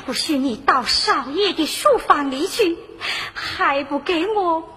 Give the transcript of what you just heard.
不许你到少爷的书房里去，还不给我